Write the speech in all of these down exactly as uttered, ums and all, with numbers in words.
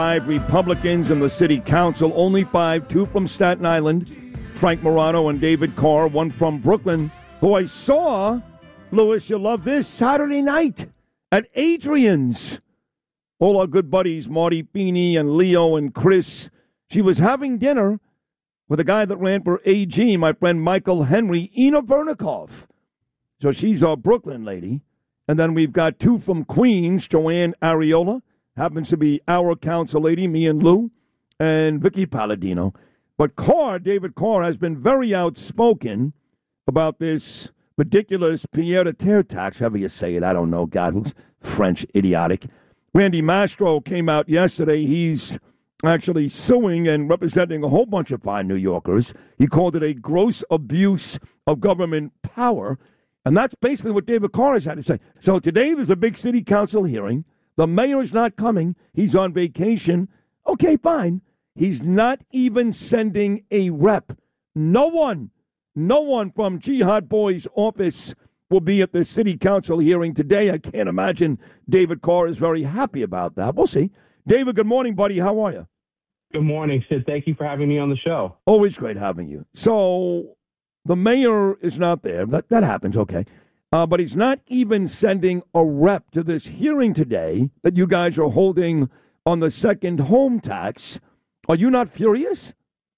Five Republicans in the city council, only five, two from Staten Island, Frank Morano and David Carr, one from Brooklyn, who I saw, Louis, you'll love this, Saturday night at Adrian's. All our good buddies, Marty Feeney and Leo and Chris. She was having dinner with a guy that ran for A G, my friend Michael Henry, Ina Vernikov. So she's our Brooklyn lady. And then we've got two from Queens, Joanne Ariola, happens to be our council lady, me and Lou, and Vicky Palladino. But Carr, David Carr, has been very outspoken about this ridiculous pied-à-terre tax, however you say it, I don't know, God, who's French, idiotic. Randy Mastro came out yesterday. He's actually suing and representing a whole bunch of fine New Yorkers. He called it a gross abuse of government power, and that's basically what David Carr has had to say. So today there's a big city council hearing. The mayor's not coming. He's on vacation. Okay, fine. He's not even sending a rep. No one, no one from Jihad Boy's office will be at the city council hearing today. I can't imagine David Carr is very happy about that. We'll see. David, good morning, buddy. How are you? Good morning, Sid. Thank you for having me on the show. Always great having you. So the mayor is not there. That, that happens, okay. Uh, but he's not even sending a rep to this hearing today that you guys are holding on the second home tax. Are you not furious?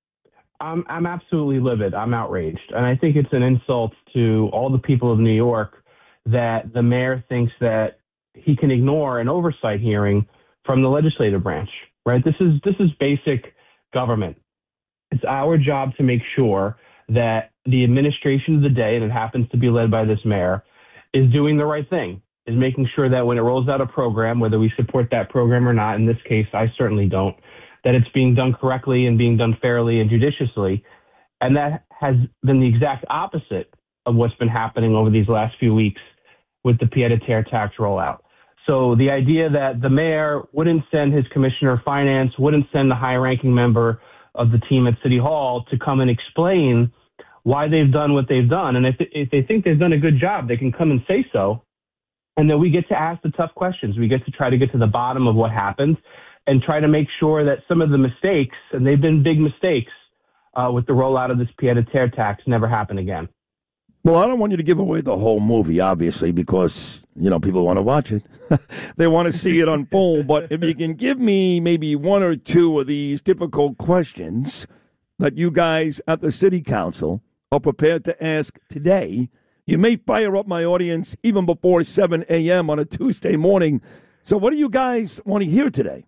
I'm, I'm absolutely livid. I'm outraged. And I think it's an insult to all the people of New York that the mayor thinks that he can ignore an oversight hearing from the legislative branch, right? This is, this is basic government. It's our job to make sure that the administration of the day, and it happens to be led by this mayor, is doing the right thing, is making sure that when it rolls out a program, whether we support that program or not, in this case, I certainly don't, that it's being done correctly and being done fairly and judiciously. And that has been the exact opposite of what's been happening over these last few weeks with the pied-à-terre tax rollout. So the idea that the mayor wouldn't send his commissioner of finance, wouldn't send the high-ranking member of the team at City Hall to come and explain why they've done what they've done. And if, if they think they've done a good job, they can come and say so. And then we get to ask the tough questions. We get to try to get to the bottom of what happened and try to make sure that some of the mistakes, and they've been big mistakes uh, with the rollout of this pied-à-terre tax, never happen again. Well, I don't want you to give away the whole movie, obviously, because, you know, people want to watch it. They want to see it unfold. But if you can give me maybe one or two of these difficult questions that you guys at the city council are prepared to ask today, you may fire up my audience even before seven a.m. on a Tuesday morning. So what do you guys want to hear today?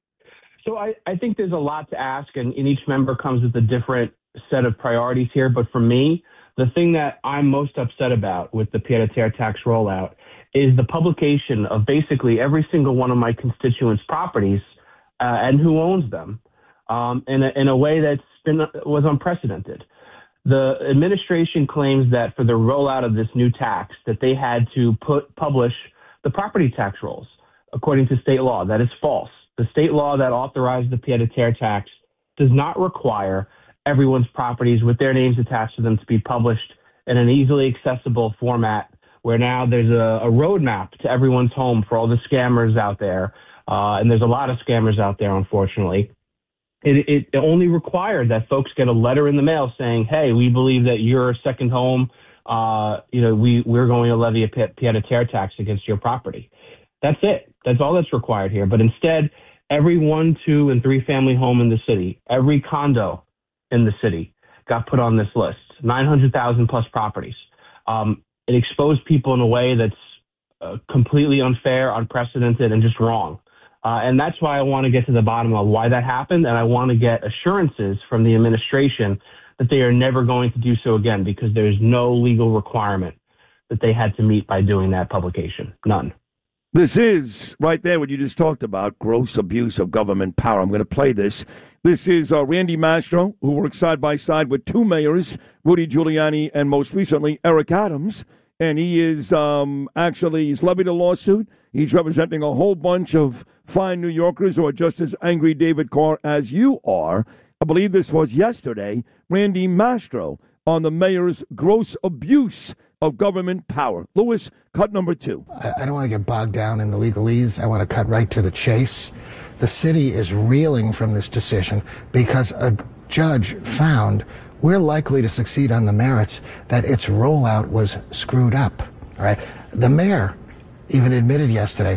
So I, I think there's a lot to ask, and, and each member comes with a different set of priorities here. But for me, the thing that I'm most upset about with the pied-à-terre tax rollout is the publication of basically every single one of my constituents' properties uh, and who owns them um, in, a, in a way that's been was unprecedented. The administration claims that for the rollout of this new tax that they had to put publish the property tax rolls according to state law. That is false. The state law that authorized the pied-à-terre tax does not require everyone's properties with their names attached to them to be published in an easily accessible format where now there's a, a roadmap to everyone's home for all the scammers out there. Uh, and there's a lot of scammers out there, unfortunately. It, it only required that folks get a letter in the mail saying, hey, we believe that your second home, uh, you know, we, we're going to levy a pied-à-terre tax against your property. That's it. That's all that's required here. But instead, every one, two, and three family home in the city, every condo in the city got put on this list, nine hundred thousand plus properties. Um, it exposed people in a way that's uh, completely unfair, unprecedented, and just wrong. Uh, and that's why I want to get to the bottom of why that happened, and I want to get assurances from the administration that they are never going to do so again, because there's no legal requirement that they had to meet by doing that publication. None. This is, right there, what you just talked about, gross abuse of government power. I'm going to play this. This is uh, Randy Mastro, who works side by side with two mayors, Rudy Giuliani and most recently Eric Adams. And he is um, actually, he's levied a lawsuit. He's representing a whole bunch of fine New Yorkers who are just as angry, David Carr, as you are. I believe this was yesterday. Randy Mastro, on the mayor's gross abuse of government power. Lewis, cut number two. I, I don't want to get bogged down in the legalese. I want to cut right to the chase. The city is reeling from this decision because a judge found we're likely to succeed on the merits that its rollout was screwed up. All right. The mayor even admitted yesterday,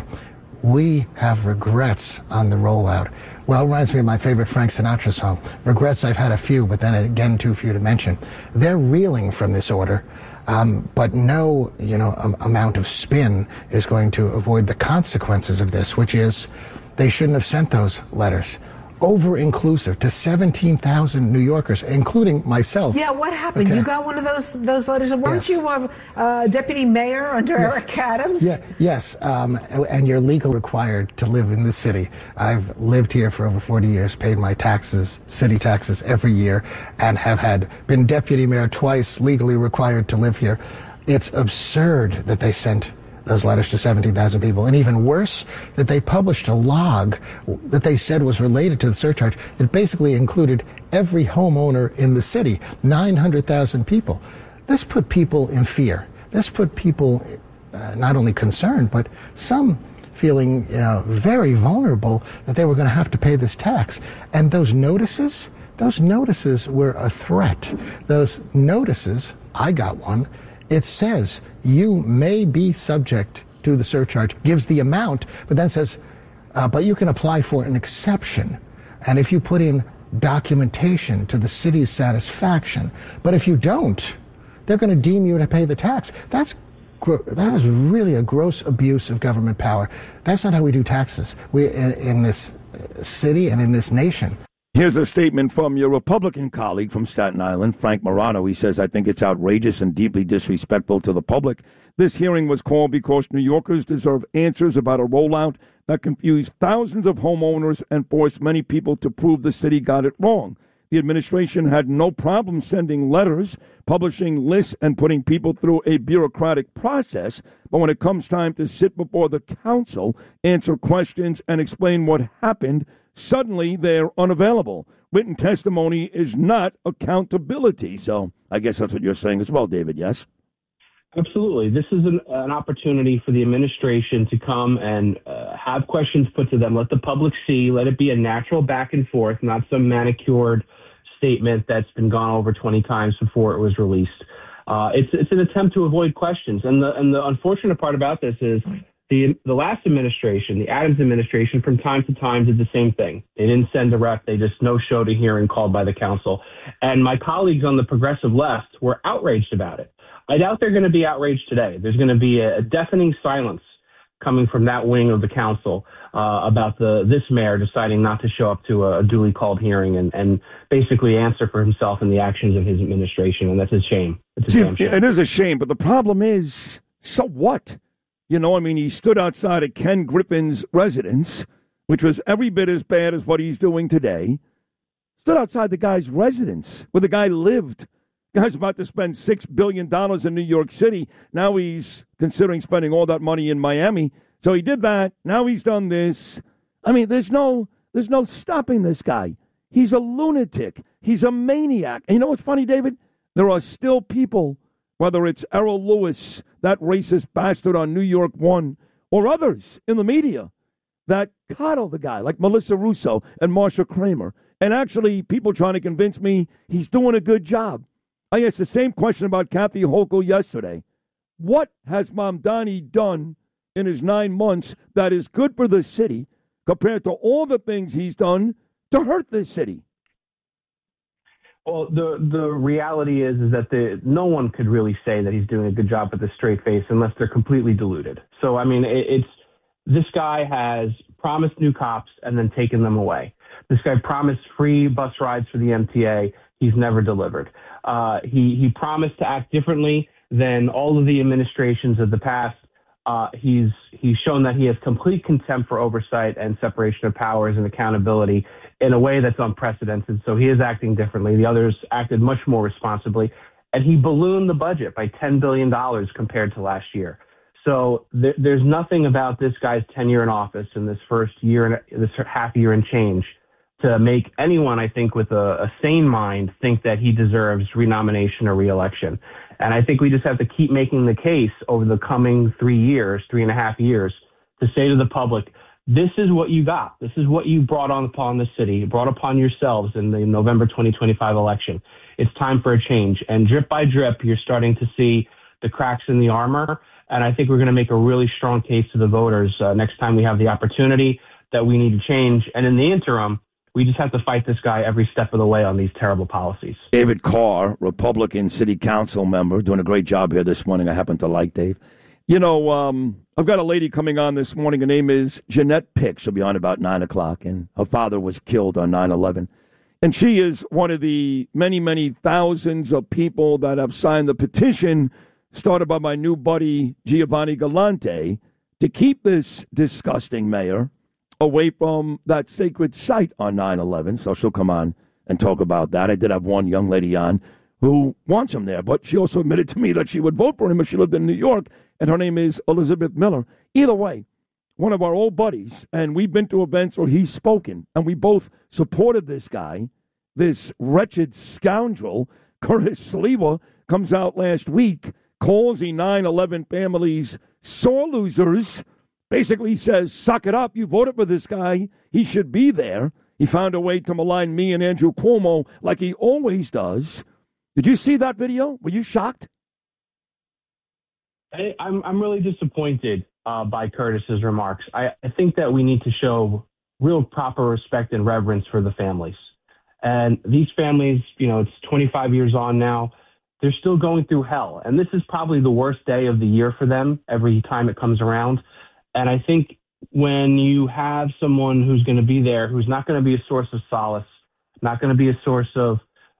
we have regrets on the rollout. Well, it reminds me of my favorite Frank Sinatra song. Regrets, I've had a few, but then again, too few to mention. They're reeling from this order, um, but no, you know, um, amount of spin is going to avoid the consequences of this, which is they shouldn't have sent those letters. Over-inclusive to seventeen thousand New Yorkers, including myself. Yeah, what happened? Okay. You got one of those those letters. Weren't Yes. you a uh, deputy mayor under Yes. Eric Adams? Yeah, yes, um, and you're legally required to live in this city. I've lived here for over forty years, paid my taxes, city taxes every year, and have had been deputy mayor twice, legally required to live here. It's absurd that they sent those letters to seventeen thousand people. And even worse, that they published a log that they said was related to the surcharge that basically included every homeowner in the city, nine hundred thousand people. This put people in fear. This put people uh, not only concerned, but some feeling, you know, very vulnerable that they were going to have to pay this tax. And those notices, those notices were a threat. Those notices, I got one, it says you may be subject to the surcharge, gives the amount, but then says, uh, but you can apply for an exception. And if you put in documentation to the city's satisfaction, but if you don't, they're going to deem you to pay the tax. That's that is really a gross abuse of government power. That's not how we do taxes. We in, in this city and in this nation. Here's a statement from your Republican colleague from Staten Island, Frank Morano. He says, I think it's outrageous and deeply disrespectful to the public. This hearing was called because New Yorkers deserve answers about a rollout that confused thousands of homeowners and forced many people to prove the city got it wrong. The administration had no problem sending letters, publishing lists, and putting people through a bureaucratic process. But when it comes time to sit before the council, answer questions, and explain what happened, suddenly they're unavailable. Written testimony is not accountability. So I guess that's what you're saying as well, David, yes? Absolutely. This is an, an opportunity for the administration to come and uh, have questions put to them. Let the public see. Let it be a natural back and forth, not some manicured statement that's been gone over twenty times before it was released. Uh, it's it's an attempt to avoid questions. And the and the unfortunate part about this is the the last administration, the Adams administration, from time to time did the same thing. They didn't send a rep. They just no-showed a hearing called by the council. And my colleagues on the progressive left were outraged about it. I doubt they're going to be outraged today. There's going to be a deafening silence coming from that wing of the council uh, about the this mayor deciding not to show up to a, a duly called hearing and, and basically answer for himself and the actions of his administration. And that's a shame. It's a See, damn shame. It is a shame, but the problem is, so what? You know, I mean, he stood outside of Ken Griffin's residence, which was every bit as bad as what he's doing today. Stood outside the guy's residence where the guy lived. Guy's about to spend six billion dollars in New York City. Now he's considering spending all that money in Miami. So he did that. Now he's done this. I mean, there's no there's no stopping this guy. He's a lunatic. He's a maniac. And you know what's funny, David? There are still people, whether it's Errol Lewis, that racist bastard on New York One, or others in the media, that coddle the guy, like Melissa Russo and Marsha Kramer. And actually, people trying to convince me he's doing a good job. I asked the same question about Kathy Hochul yesterday. What has Mamdani done in his nine months that is good for the city compared to all the things he's done to hurt this city? Well, the the reality is is that the no one could really say that he's doing a good job with a straight face unless they're completely deluded. So, I mean, it, it's this guy has promised new cops and then taken them away. This guy promised free bus rides for the M T A. He's never delivered. Uh, he, he promised to act differently than all of the administrations of the past. Uh, he's he's shown that he has complete contempt for oversight and separation of powers and accountability in a way that's unprecedented. So he is acting differently. The others acted much more responsibly. And he ballooned the budget by ten billion dollars compared to last year. So th- there's nothing about this guy's tenure in office in this first year, and this half year and change to make anyone, I think, with a, a sane mind think that he deserves renomination or reelection. And I think we just have to keep making the case over the coming three years, three and a half years, to say to the public, this is what you got. This is what you brought on upon the city, you brought upon yourselves in the November twenty twenty-five election. It's time for a change. And drip by drip, you're starting to see the cracks in the armor. And I think we're going to make a really strong case to the voters uh, next time we have the opportunity that we need to change. And in the interim, we just have to fight this guy every step of the way on these terrible policies. David Carr, Republican city council member, doing a great job here this morning. I happen to like Dave. You know, um, I've got a lady coming on this morning. Her name is Jeanette Pick. She'll be on about nine o'clock, and her father was killed on nine eleven. And she is one of the many, many thousands of people that have signed the petition started by my new buddy Giovanni Galante to keep this disgusting mayor away from that sacred site on nine eleven. So she'll come on and talk about that. I did have one young lady on who wants him there, but she also admitted to me that she would vote for him if she lived in New York, and her name is Elizabeth Miller. Either way, one of our old buddies, and we've been to events where he's spoken, and we both supported this guy, this wretched scoundrel. Curtis Sliwa comes out last week, calls the nine eleven families sore losers, basically says, suck it up, you voted for this guy, he should be there. He found a way to malign me and Andrew Cuomo like he always does. Did you see that video? Were you shocked? I, I'm I'm really disappointed uh, by Curtis's remarks. I, I think that we need to show real proper respect and reverence for the families. And these families, you know, it's twenty-five years on now. They're still going through hell. And this is probably the worst day of the year for them every time it comes around. And I think when you have someone who's going to be there, who's not going to be a source of solace, not going to be a source of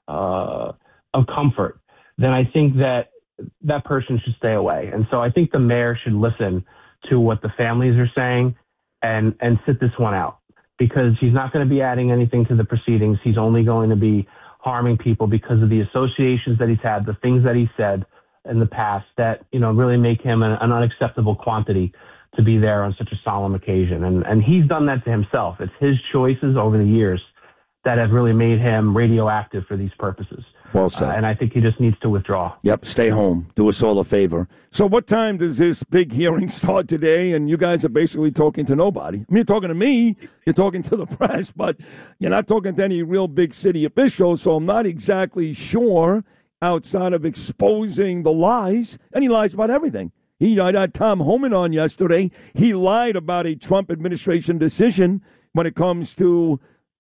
uh, of comfort, then I think that that person should stay away. And so I think the mayor should listen to what the families are saying and, and sit this one out, because he's not going to be adding anything to the proceedings. He's only going to be harming people because of the associations that he's had, the things that he said in the past that, you know, really make him an, an unacceptable quantity to be there on such a solemn occasion. And, and he's done that to himself. It's his choices over the years that have really made him radioactive for these purposes. Well said. Uh, and I think he just needs to withdraw. Yep, stay home. Do us all a favor. So what time does this big hearing start today? And you guys are basically talking to nobody. I mean, you're talking to me, you're talking to the press, but you're not talking to any real big city officials, so I'm not exactly sure, outside of exposing the lies, and he lies about everything. He I had Tom Homan on yesterday. He lied about a Trump administration decision when it comes to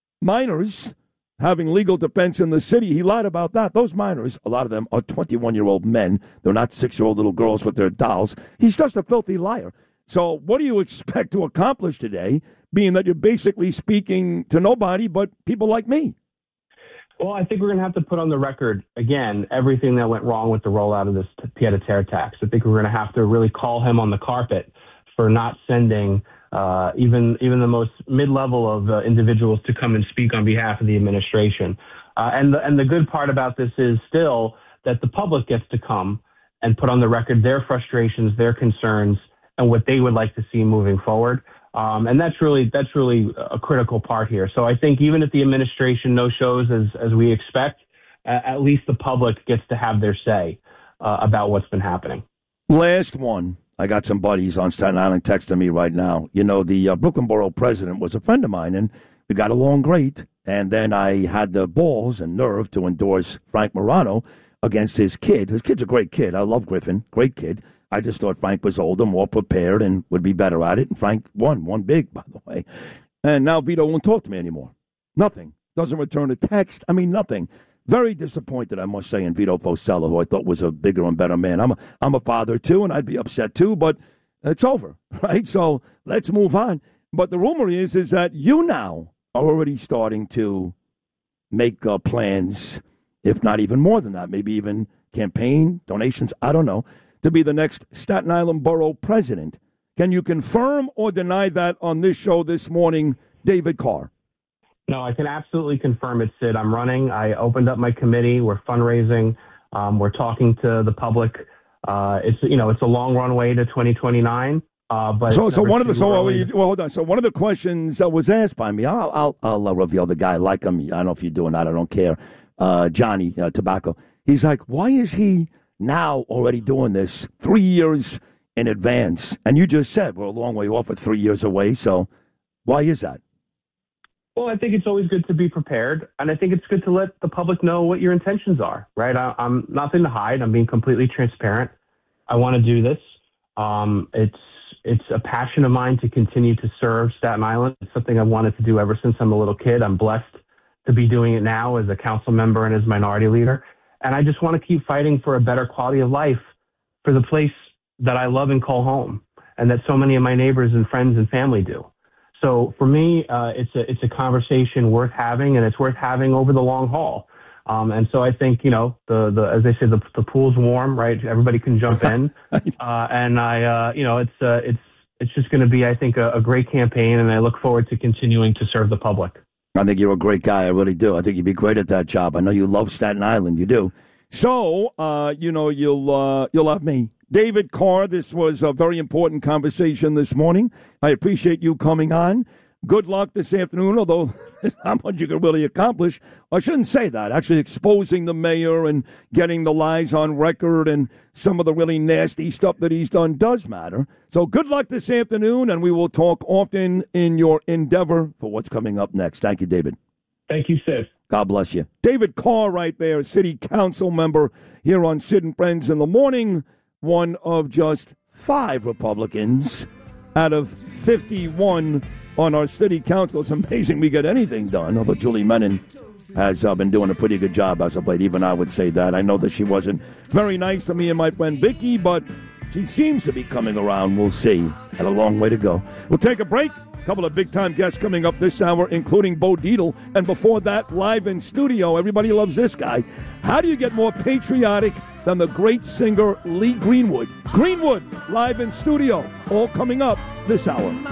minors having legal defense in the city. He lied about that. Those minors, a lot of them are twenty-one-year-old men. They're not six-year-old little girls with their dolls. He's just a filthy liar. So what do you expect to accomplish today, being that you're basically speaking to nobody but people like me? Well, I think we're going to have to put on the record, again, everything that went wrong with the rollout of this pied-à-terre tax. I think we're going to have to really call him on the carpet for not sending uh, even even the most mid-level of uh, individuals to come and speak on behalf of the administration. Uh, and, the, and the good part about this is still that the public gets to come and put on the record their frustrations, their concerns, and what they would like to see moving forward. Um, and that's really that's really a critical part here. So I think even if the administration no shows as as we expect, uh, at least the public gets to have their say uh, about what's been happening. Last one. I got some buddies on Staten Island texting me right now. You know, the uh, Brooklyn Borough president was a friend of mine, and we got along great. And then I had the balls and nerve to endorse Frank Morano against his kid. His kid's a great kid. I love Griffin. Great kid. I just thought Frank was older, more prepared, and would be better at it. And Frank won, won big, by the way. And now Vito won't talk to me anymore. Nothing. Doesn't return a text. I mean, nothing. Very disappointed, I must say, in Vito Fossella, who I thought was a bigger and better man. I'm a, I'm a father, too, and I'd be upset, too, but it's over, right? So let's move on. But the rumor is, is that you now are already starting to make uh, plans, if not even more than that, maybe even campaign, donations, I don't know, to be the next Staten Island Borough president. Can you confirm or deny that on this show this morning, David Carr? No, I can absolutely confirm it, Sid. I'm running. I opened up my committee. We're fundraising. Um, we're talking to the public. Uh, it's, you know, it's a long runway to twenty twenty-nine, Uh, but so, so never one of the too so well, early. you, well, hold on. So one of the questions that was asked by me, I'll I'll, I'll uh, reveal the guy. I like him. I don't know if you're doing that. I don't care. Uh, Johnny uh, Tobacco. He's like, why is he now already doing this three years in advance? And you just said we're a long way off, at three years away. So why is that? Well, I think it's always good to be prepared, and I think it's good to let the public know what your intentions are, right? I, I'm nothing to hide. I'm being completely transparent. I want to do this. Um, it's it's a passion of mine to continue to serve Staten Island. It's something I've wanted to do ever since I'm a little kid. I'm blessed to be doing it now as a council member and as minority leader, and I just want to keep fighting for a better quality of life for the place that I love and call home, and that so many of my neighbors and friends and family do. So for me, uh, it's a it's a conversation worth having, and it's worth having over the long haul. Um, and so I think, you know, the, the as they say, the the pool's warm, right? Everybody can jump in, uh, and I, uh, you know, it's uh, it's it's just going to be, I think, a, a great campaign, and I look forward to continuing to serve the public. I think you're a great guy. I really do. I think you'd be great at that job. I know you love Staten Island. You do. So, uh, you know, you'll uh, you'll have me. David Carr, this was a very important conversation this morning. I appreciate you coming on. Good luck this afternoon, although there's not much you can really accomplish. I shouldn't say that. Actually exposing the mayor and getting the lies on record and some of the really nasty stuff that he's done does matter. So good luck this afternoon, and we will talk often in your endeavor for what's coming up next. Thank you, David. Thank you, Sid. God bless you. David Carr right there, city council member here on Sid and Friends in the Morning. One of just five Republicans out of fifty-one on our city council. It's amazing we get anything done, although Julie Menon has uh, been doing a pretty good job as of late. Even I would say that. I know that she wasn't very nice to me and my friend Vicky, but she seems to be coming around. We'll see. Had a long way to go. We'll take a break. A couple of big-time guests coming up this hour, including Bo Dietl. And before that, live in studio, everybody loves this guy. How do you get more patriotic than the great singer Lee Greenwood? Greenwood, live in studio, all coming up this hour.